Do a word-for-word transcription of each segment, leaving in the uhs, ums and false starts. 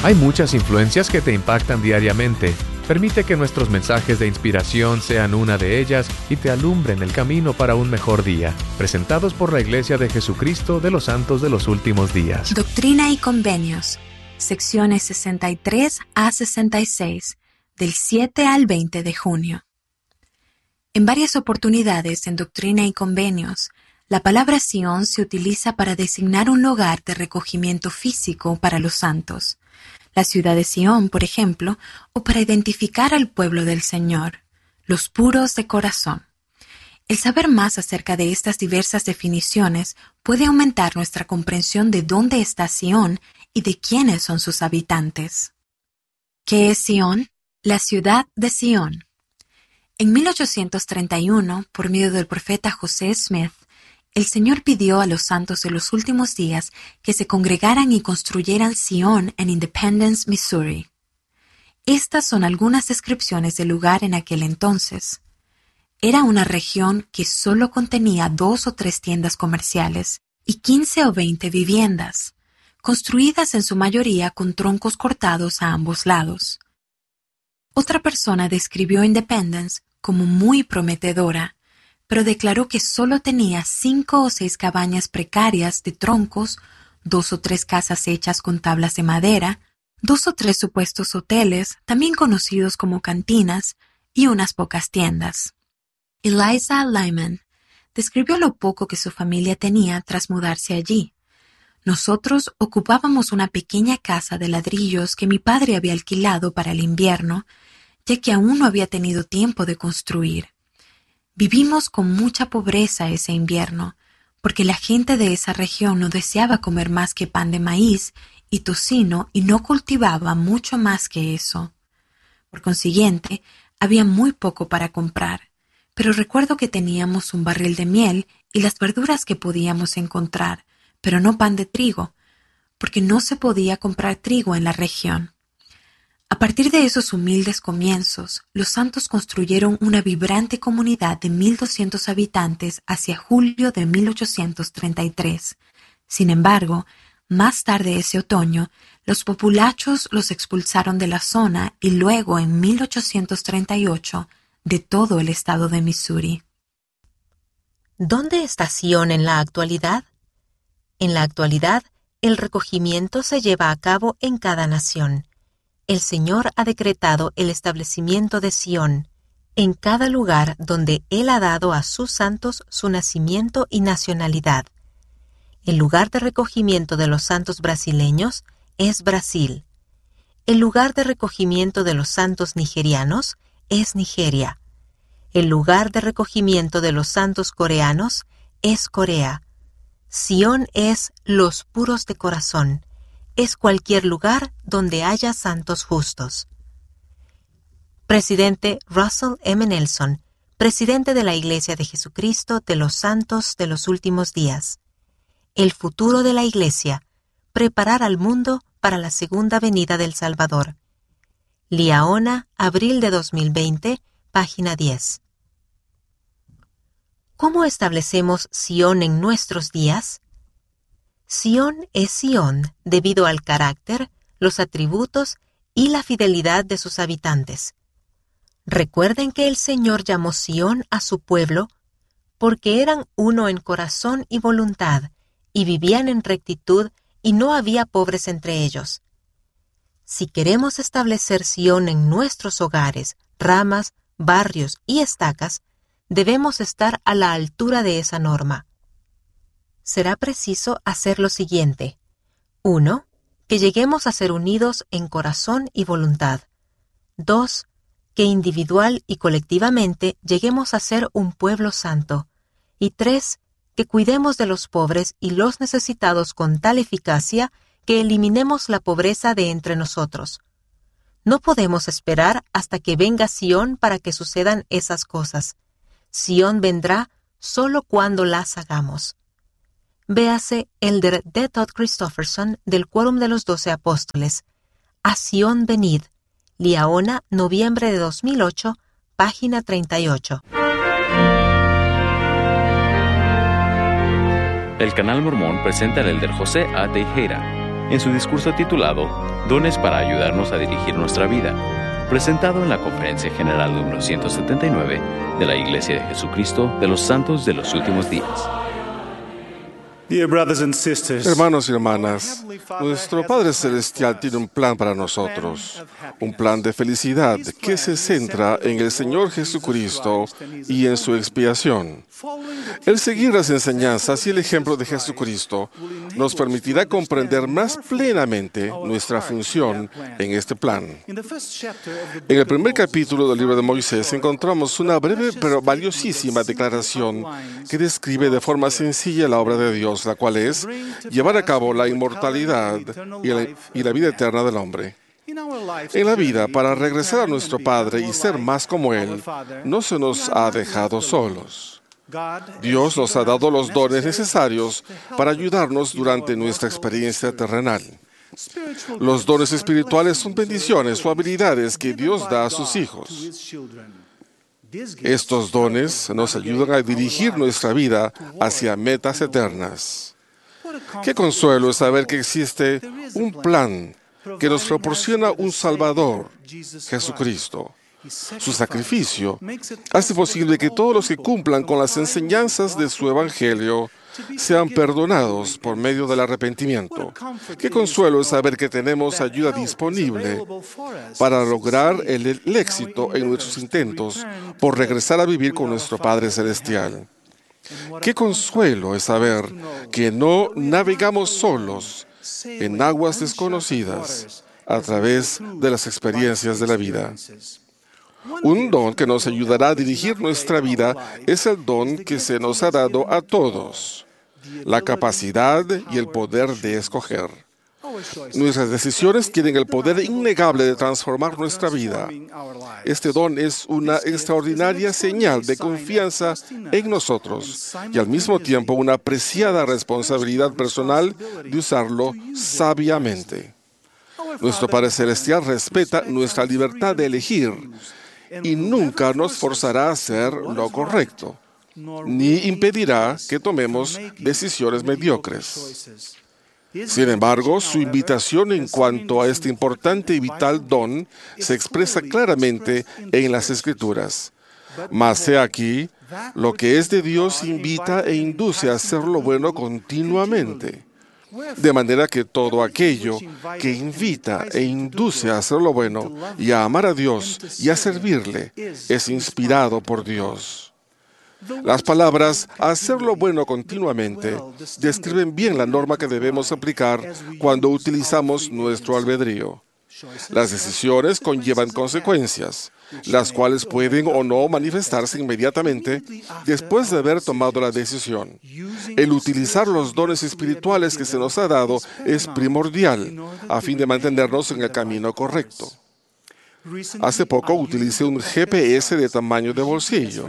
Hay muchas influencias que te impactan diariamente. Permite que nuestros mensajes de inspiración sean una de ellas y te alumbren el camino para un mejor día. Presentados por la Iglesia de Jesucristo de los Santos de los Últimos Días. Doctrina y Convenios, secciones sesenta y tres a sesenta y seis, del siete al veinte de junio. En varias oportunidades en Doctrina y Convenios, la palabra Sion se utiliza para designar un lugar de recogimiento físico para los santos. La ciudad de Sion, por ejemplo, o para identificar al pueblo del Señor, los puros de corazón. El saber más acerca de estas diversas definiciones puede aumentar nuestra comprensión de dónde está Sion y de quiénes son sus habitantes. ¿Qué es Sion? La ciudad de Sion. En mil ochocientos treinta y uno, por medio del profeta José Smith, el Señor pidió a los santos de los últimos días que se congregaran y construyeran Sion en Independence, Missouri. Estas son algunas descripciones del lugar en aquel entonces. Era una región que solo contenía dos o tres tiendas comerciales y quince o veinte viviendas, construidas en su mayoría con troncos cortados a ambos lados. Otra persona describió Independence como muy prometedora, pero declaró que solo tenía cinco o seis cabañas precarias de troncos, dos o tres casas hechas con tablas de madera, dos o tres supuestos hoteles, también conocidos como cantinas, y unas pocas tiendas. Eliza Lyman describió lo poco que su familia tenía tras mudarse allí. Nosotros ocupábamos una pequeña casa de ladrillos que mi padre había alquilado para el invierno, ya que aún no había tenido tiempo de construir. Vivimos con mucha pobreza ese invierno, porque la gente de esa región no deseaba comer más que pan de maíz y tocino y no cultivaba mucho más que eso. Por consiguiente, había muy poco para comprar, pero recuerdo que teníamos un barril de miel y las verduras que podíamos encontrar, pero no pan de trigo, porque no se podía comprar trigo en la región. A partir de esos humildes comienzos, los santos construyeron una vibrante comunidad de mil doscientos habitantes hacia julio de mil ochocientos treinta y tres. Sin embargo, más tarde ese otoño, los populachos los expulsaron de la zona y luego, en mil ochocientos treinta y ocho, de todo el estado de Missouri. ¿Dónde está Sion en la actualidad? En la actualidad, el recogimiento se lleva a cabo en cada nación. El Señor ha decretado el establecimiento de Sion en cada lugar donde Él ha dado a sus santos su nacimiento y nacionalidad. El lugar de recogimiento de los santos brasileños es Brasil. El lugar de recogimiento de los santos nigerianos es Nigeria. El lugar de recogimiento de los santos coreanos es Corea. Sion es los puros de corazón. Es cualquier lugar donde haya santos justos. Presidente Russell M. Nelson, presidente de la Iglesia de Jesucristo de los Santos de los Últimos Días. El futuro de la Iglesia, preparar al mundo para la segunda venida del Salvador. Liaona, abril de dos mil veinte, página diez. ¿Cómo establecemos Sion en nuestros días? Sion es Sion debido al carácter, los atributos y la fidelidad de sus habitantes. Recuerden que el Señor llamó Sion a su pueblo porque eran uno en corazón y voluntad y vivían en rectitud y no había pobres entre ellos. Si queremos establecer Sion en nuestros hogares, ramas, barrios y estacas, debemos estar a la altura de esa norma. Será preciso hacer lo siguiente. uno. Que lleguemos a ser unidos en corazón y voluntad. dos. Que individual y colectivamente lleguemos a ser un pueblo santo. Y tres. Que cuidemos de los pobres y los necesitados con tal eficacia que eliminemos la pobreza de entre nosotros. No podemos esperar hasta que venga Sion para que sucedan esas cosas. Sion vendrá solo cuando las hagamos. Véase Elder D. Todd Christofferson del Quórum de los Doce Apóstoles. A Sion venid. Liaona, noviembre de dos mil ocho, página treinta y ocho. El Canal Mormón presenta al Elder José A. Teijeira. en su discurso titulado Dones para ayudarnos a dirigir nuestra vida, presentado en la Conferencia General número ciento setenta y nueve de la Iglesia de Jesucristo de los Santos de los Últimos Días. Hermanos y hermanas, nuestro Padre Celestial tiene un plan para nosotros, un plan de felicidad que se centra en el Señor Jesucristo y en su expiación. El seguir las enseñanzas y el ejemplo de Jesucristo nos permitirá comprender más plenamente nuestra función en este plan. En el primer capítulo del libro de Moisés encontramos una breve pero valiosísima declaración que describe de forma sencilla la obra de Dios, la cual es llevar a cabo la inmortalidad y la, y la vida eterna del hombre. En la vida, para regresar a nuestro Padre y ser más como Él, no se nos ha dejado solos. Dios nos ha dado los dones necesarios para ayudarnos durante nuestra experiencia terrenal. Los dones espirituales son bendiciones o habilidades que Dios da a sus hijos. Estos dones nos ayudan a dirigir nuestra vida hacia metas eternas. Qué consuelo es saber que existe un plan que nos proporciona un Salvador, Jesucristo. Su sacrificio hace posible que todos los que cumplan con las enseñanzas de su Evangelio sean perdonados por medio del arrepentimiento. Qué consuelo es saber que tenemos ayuda disponible para lograr el, el éxito en nuestros intentos por regresar a vivir con nuestro Padre Celestial. Qué consuelo es saber que no navegamos solos en aguas desconocidas a través de las experiencias de la vida. Un don que nos ayudará a dirigir nuestra vida es el don que se nos ha dado a todos, la capacidad y el poder de escoger. Nuestras decisiones tienen el poder innegable de transformar nuestra vida. Este don es una extraordinaria señal de confianza en nosotros y al mismo tiempo una apreciada responsabilidad personal de usarlo sabiamente. Nuestro Padre Celestial respeta nuestra libertad de elegir y nunca nos forzará a hacer lo correcto, ni impedirá que tomemos decisiones mediocres. Sin embargo, su invitación en cuanto a este importante y vital don se expresa claramente en las Escrituras. Mas he aquí, lo que es de Dios invita e induce a hacer lo bueno continuamente. De manera que todo aquello que invita e induce a hacer lo bueno y a amar a Dios y a servirle es inspirado por Dios. Las palabras hacer lo bueno continuamente describen bien la norma que debemos aplicar cuando utilizamos nuestro albedrío. Las decisiones conllevan consecuencias, las cuales pueden o no manifestarse inmediatamente después de haber tomado la decisión. El utilizar los dones espirituales que se nos ha dado es primordial a fin de mantenernos en el camino correcto. Hace poco utilicé un G P S de tamaño de bolsillo.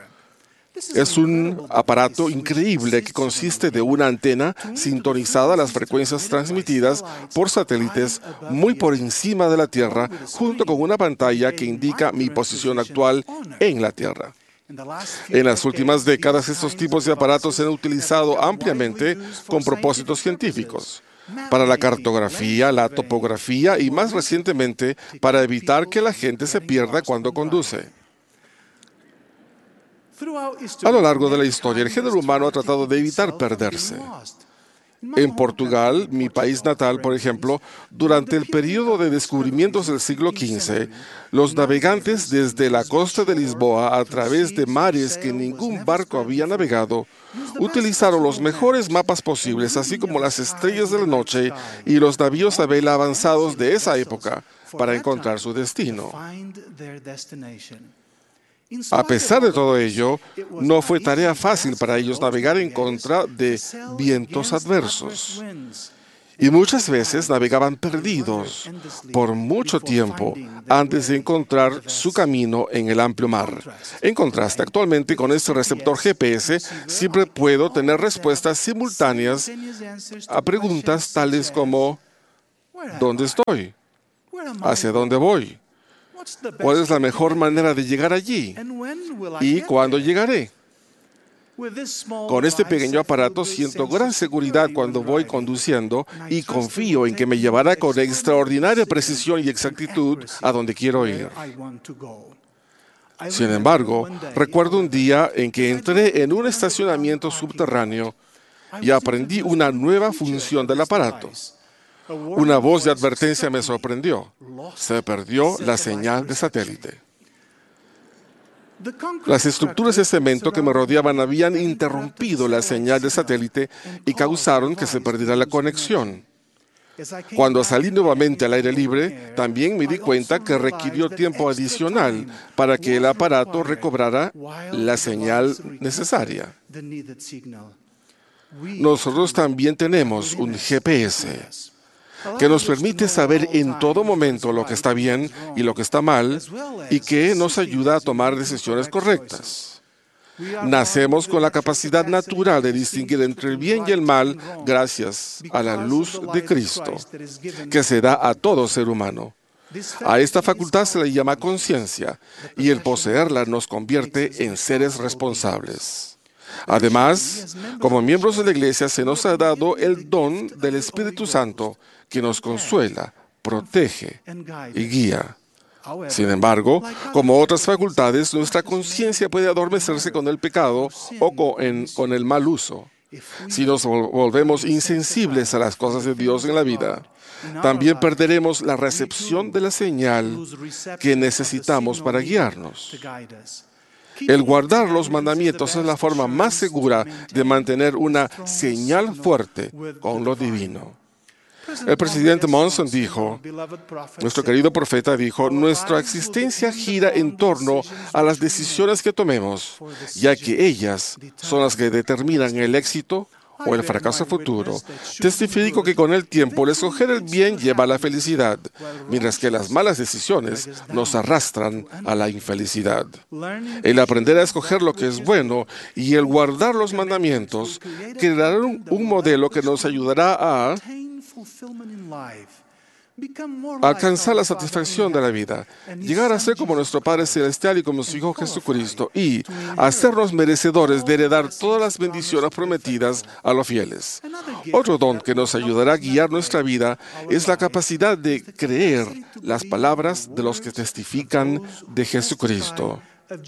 Es un aparato increíble que consiste de una antena sintonizada a las frecuencias transmitidas por satélites muy por encima de la Tierra, junto con una pantalla que indica mi posición actual en la Tierra. En las últimas décadas, estos tipos de aparatos se han utilizado ampliamente con propósitos científicos, para la cartografía, la topografía y más recientemente para evitar que la gente se pierda cuando conduce. A lo largo de la historia, el género humano ha tratado de evitar perderse. En Portugal, mi país natal, por ejemplo, durante el período de descubrimientos del siglo quince, los navegantes desde la costa de Lisboa a través de mares que ningún barco había navegado, utilizaron los mejores mapas posibles, así como las estrellas de la noche y los navíos a vela avanzados de esa época, para encontrar su destino. A pesar de todo ello, no fue tarea fácil para ellos navegar en contra de vientos adversos. Y muchas veces navegaban perdidos por mucho tiempo antes de encontrar su camino en el amplio mar. En contraste, actualmente con este receptor G P S, siempre puedo tener respuestas simultáneas a preguntas tales como ¿dónde estoy? ¿Hacia dónde voy? ¿Cuál es la mejor manera de llegar allí? ¿Y cuándo llegaré? Con este pequeño aparato siento gran seguridad cuando voy conduciendo y confío en que me llevará con extraordinaria precisión y exactitud a donde quiero ir. Sin embargo, recuerdo un día en que entré en un estacionamiento subterráneo y aprendí una nueva función del aparato. Una voz de advertencia me sorprendió. Se perdió la señal de satélite. Las estructuras de cemento que me rodeaban habían interrumpido la señal de satélite y causaron que se perdiera la conexión. Cuando salí nuevamente al aire libre, también me di cuenta que requirió tiempo adicional para que el aparato recobrara la señal necesaria. Nosotros también tenemos un G P S que nos permite saber en todo momento lo que está bien y lo que está mal y que nos ayuda a tomar decisiones correctas. Nacemos con la capacidad natural de distinguir entre el bien y el mal gracias a la luz de Cristo, que se da a todo ser humano. A esta facultad se le llama conciencia, y el poseerla nos convierte en seres responsables. Además, como miembros de la Iglesia se nos ha dado el don del Espíritu Santo, que nos consuela, protege y guía. Sin embargo, como otras facultades, nuestra conciencia puede adormecerse con el pecado o con, en, con el mal uso. Si nos volvemos insensibles a las cosas de Dios en la vida, también perderemos la recepción de la señal que necesitamos para guiarnos. El guardar los mandamientos es la forma más segura de mantener una señal fuerte con lo divino. El presidente Monson dijo, nuestro querido profeta dijo, nuestra existencia gira en torno a las decisiones que tomemos, ya que ellas son las que determinan el éxito o el fracaso futuro. Testifico que con el tiempo el escoger el bien lleva a la felicidad, mientras que las malas decisiones nos arrastran a la infelicidad. El aprender a escoger lo que es bueno y el guardar los mandamientos crearán un modelo que nos ayudará a alcanzar la satisfacción de la vida, llegar a ser como nuestro Padre Celestial y como su Hijo Jesucristo, y hacernos merecedores de heredar todas las bendiciones prometidas a los fieles. Otro don que nos ayudará a guiar nuestra vida es la capacidad de creer las palabras de los que testifican de Jesucristo.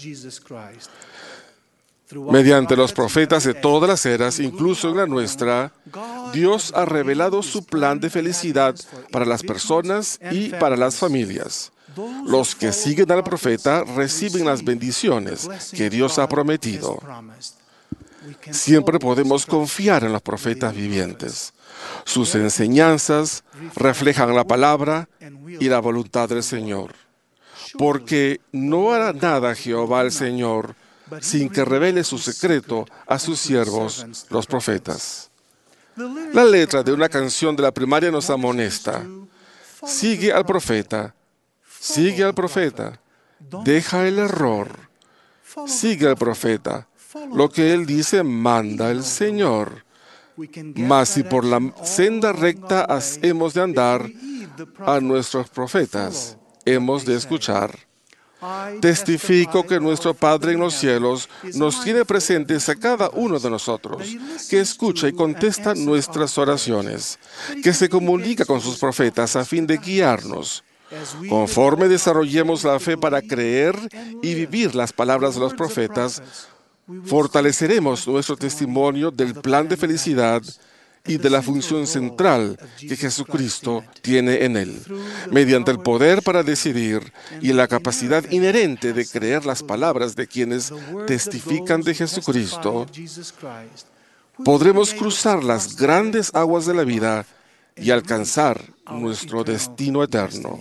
Mediante los profetas de todas las eras, incluso en la nuestra, Dios ha revelado su plan de felicidad para las personas y para las familias. Los que siguen al profeta reciben las bendiciones que Dios ha prometido. Siempre podemos confiar en los profetas vivientes. Sus enseñanzas reflejan la palabra y la voluntad del Señor. Porque no hará nada Jehová el Señor sin que revele su secreto a sus siervos, los profetas. La letra de una canción de la primaria nos amonesta. Sigue al profeta, sigue al profeta, deja el error, sigue al profeta. Lo que él dice manda el Señor. Mas si por la senda recta hemos de andar, a nuestros profetas hemos de escuchar. Testifico que nuestro Padre en los cielos nos tiene presentes a cada uno de nosotros, que escucha y contesta nuestras oraciones, que se comunica con sus profetas a fin de guiarnos. Conforme desarrollemos la fe para creer y vivir las palabras de los profetas, fortaleceremos nuestro testimonio del plan de felicidad y de la función central que Jesucristo tiene en él, mediante el poder para decidir y la capacidad inherente de creer las palabras de quienes testifican de Jesucristo. Podremos cruzar las grandes aguas de la vida y alcanzar nuestro destino eterno.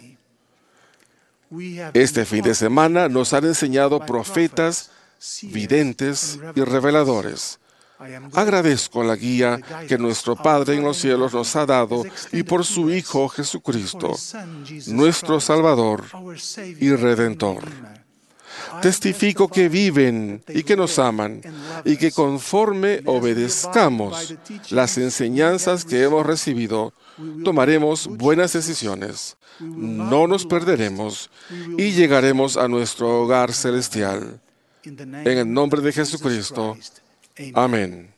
Este fin de semana nos han enseñado profetas, videntes y reveladores. Agradezco la guía que nuestro Padre en los cielos nos ha dado y por su Hijo Jesucristo, nuestro Salvador y Redentor. Testifico que viven y que nos aman y que conforme obedezcamos las enseñanzas que hemos recibido, tomaremos buenas decisiones, no nos perderemos y llegaremos a nuestro hogar celestial. En el nombre de Jesucristo. Amén.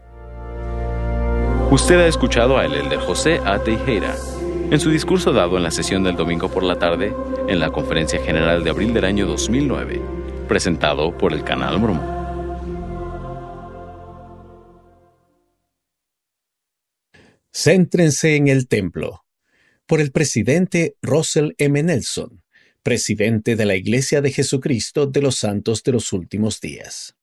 Usted ha escuchado a el elder José A. Teijeira en su discurso dado en la sesión del domingo por la tarde en la Conferencia General de abril del año dos mil nueve, presentado por el Canal Mormón. Céntrense en el templo. Por el presidente Russell M. Nelson, presidente de la Iglesia de Jesucristo de los Santos de los Últimos Días.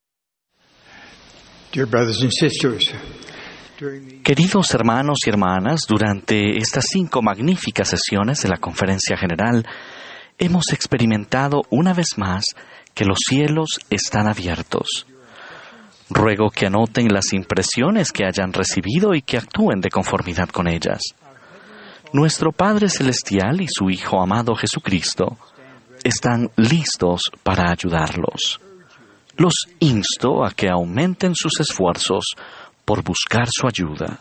Queridos hermanos y hermanas, durante estas cinco magníficas sesiones de la Conferencia General, hemos experimentado una vez más que los cielos están abiertos. Ruego que anoten las impresiones que hayan recibido y que actúen de conformidad con ellas. Nuestro Padre Celestial y su Hijo amado Jesucristo están listos para ayudarlos. Los insto a que aumenten sus esfuerzos por buscar su ayuda.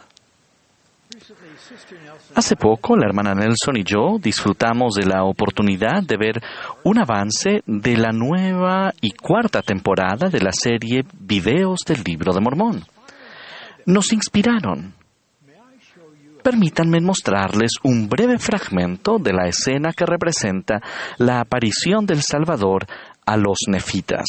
Hace poco, la hermana Nelson y yo disfrutamos de la oportunidad de ver un avance de la nueva y cuarta temporada de la serie Videos del Libro de Mormón. Nos inspiraron. Permítanme mostrarles un breve fragmento de la escena que representa la aparición del Salvador a los nefitas.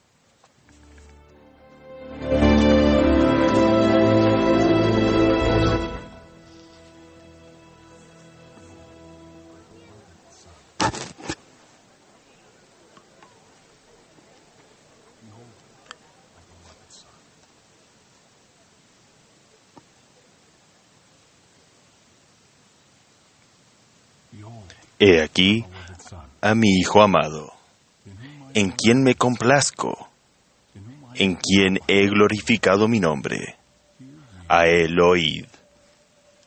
He aquí a mi Hijo amado, en quien me complazco, en quien he glorificado mi nombre. A él oíd.